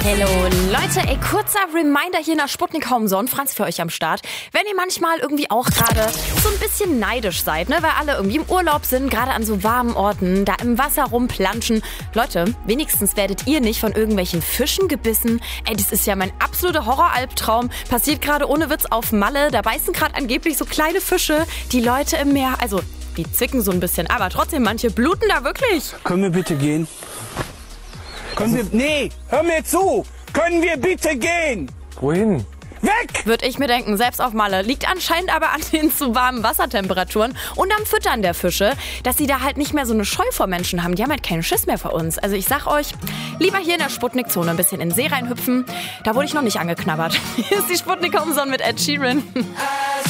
Hallo Leute, kurzer Reminder hier nach Sputnik Homezone, Franz für euch am Start. Wenn ihr manchmal irgendwie auch gerade so ein bisschen neidisch seid, ne, weil alle irgendwie im Urlaub sind, gerade an so warmen Orten, da im Wasser rumplanschen. Leute, wenigstens werdet ihr nicht von irgendwelchen Fischen gebissen. Das ist ja mein absoluter Horroralbtraum. Passiert gerade ohne Witz auf Malle, da beißen gerade angeblich so kleine Fische die Leute im Meer. Also, die zicken so ein bisschen, aber trotzdem, manche bluten da wirklich. Können wir bitte gehen? Nee, hör mir zu! Können wir bitte gehen? Wohin? Weg! Würde ich mir denken, selbst auf Malle. Liegt anscheinend aber an den zu warmen Wassertemperaturen und am Füttern der Fische, dass sie da halt nicht mehr so eine Scheu vor Menschen haben. Die haben halt keinen Schiss mehr vor uns. Also ich sag euch, lieber hier in der Sputnik-Zone ein bisschen in den See reinhüpfen. Da wurde ich noch nicht angeknabbert. Hier ist die Sputnik Homezone mit Ed Sheeran.